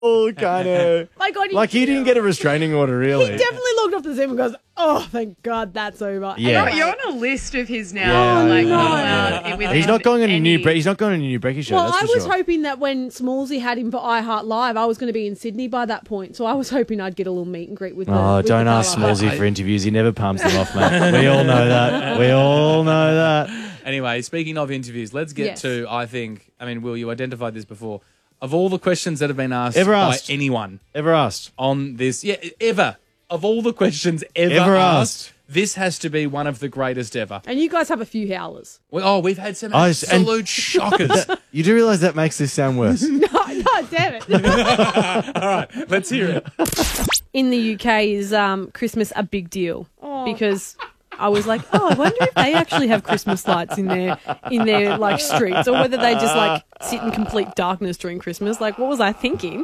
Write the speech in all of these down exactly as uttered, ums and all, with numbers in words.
Oh, kind of. My God, he, Like he didn't get a restraining order, really. he definitely logged off the Zoom and goes, oh, thank God that's over. Yeah. And You're on a list of his now. Yeah, like, no. not allowed with He's not going on a new. any- Bre- he's not going on a new Breaky show. Well, that's I for was sure. hoping that when Smallsy had him for iHeart Live, I was going to be in Sydney by that point. So I was hoping I'd get a little meet and greet with the Oh, with don't the ask fella. Smallsy for interviews. He never palms them off, mate. We all know that. We all know that. Anyway, speaking of interviews, let's get Yes. to, I think, I mean, Will, you identified this before. Of all the questions that have been asked Ever by asked. anyone Ever asked? on this, yeah, ever, of all the questions ever, Ever asked, asked. this has to be one of the greatest ever. And you guys have a few howlers. We, oh, we've had some Oh, s- and- absolute shockers. You do realise that makes this sound worse. No, no, damn it. All right, let's hear it. In the U K, is um, Christmas a big deal? Because I was like, oh, I wonder if they actually have Christmas lights in their in their like streets, or whether they just like sit in complete darkness during Christmas. Like, what was I thinking?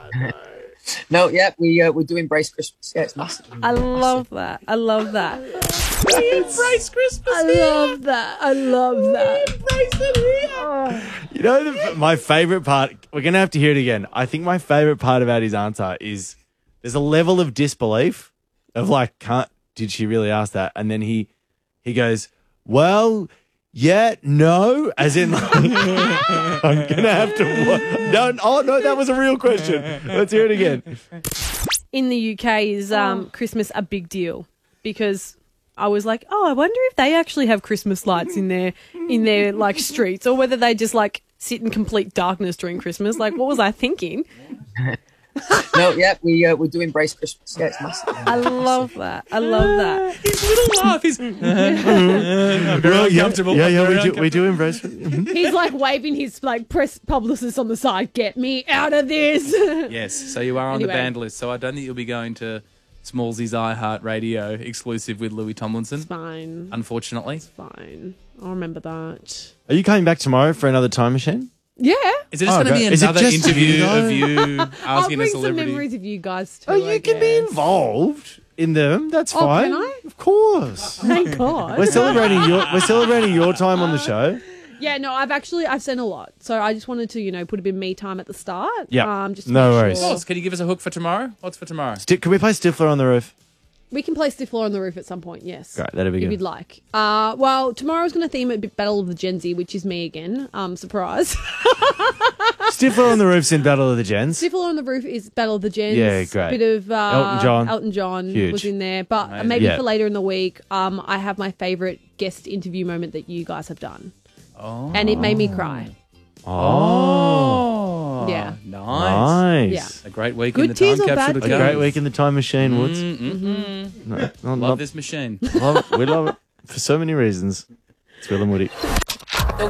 No, yeah, we uh, we do embrace Christmas. Yeah, it's massive. I love that. I love that. We embrace Christmas. I love that. I love that. You know, the, my favourite part, we're going to have to hear it again. I think my favourite part about his answer is there's a level of disbelief of like, can't, did she really ask that? And then he he goes, well, yeah, no, as in, like, I'm going to have to, wa- no, oh, no, that was a real question. Let's hear it again. In the U K, is um, Christmas a big deal? Because I was like, oh, I wonder if they actually have Christmas lights in their in their like streets, or whether they just like sit in complete darkness during Christmas. Like, what was I thinking? No, yeah, we uh, we do embrace Christmas. Yeah, it's massive. I love that. I love that. His little laugh is very Well, yeah, uncomfortable. yeah, yeah, Very we do, we do embrace it. He's like waving his like press publicist on the side. Get me out of this. Yes, so you are on Anyway. the banned list. So I don't think you'll be going to Smallsy's iHeart Radio exclusive with Louis Tomlinson, Fine. unfortunately. Fine. I'll remember that. Are you coming back tomorrow for another time machine? Yeah. Is it just Oh, going to be great. Is it another just interview you, though? of you I'll asking a bring some celebrity? memories of you guys too. Oh, you I can be guess. involved in them. That's Oh, fine. can I? Of course. Thank God. We're celebrating your we're celebrating your time on the show. Yeah, no, I've actually I've sent a lot, so I just wanted to you know put a bit of me time at the start. Yeah. um, just to No make worries. Of sure. course. Can you give us a hook for tomorrow? What's for tomorrow? Sti- Can we play Stifler on the Roof? We can play Stifler on the Roof at some point. Yes, Great, that'd be if good. you'd like. Uh, well, tomorrow's going to theme it Battle of the Gen Z, which is me again. Um, surprise. Stifler on the Roof's in Battle of the Gens. Stifler on the Roof is Battle of the Gens. Yeah, great. Bit of uh, Elton John. Elton John Huge. was in there, but Amazing. maybe Yeah. for later in the week. Um, I have my favourite guest interview moment that you guys have done, Oh. and it made me cry. Oh. Yeah. Nice. Nice. Yeah. A great week Good in the tease time or capsule bad to A go. great week in the time machine, Woods. Mm-mm. No, not- Love not- this machine. love it. We love it for so many reasons. It's Will and Woody.